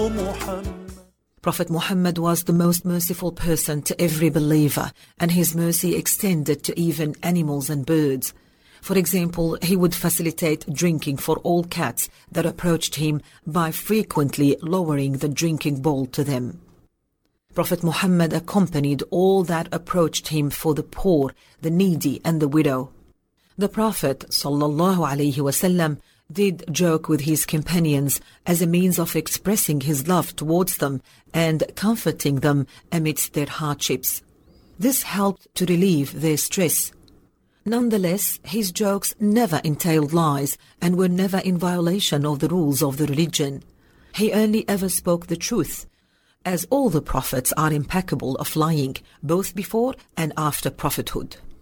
محمد. Prophet Muhammad was the most merciful person to every believer, and his mercy extended to even animals and birds. For example, he would facilitate drinking for all cats that approached him by frequently lowering the drinking bowl to them. Prophet Muhammad accompanied all that approached him for the poor, the needy, and the widow. The Prophet ﷺ did joke with his companions as a means of expressing his love towards them and comforting them amidst their hardships. This helped to relieve their stress. Nonetheless, his jokes never entailed lies and were never in violation of the rules of the religion. He only ever spoke the truth, as all the prophets are impeccable of lying, both before and after prophethood.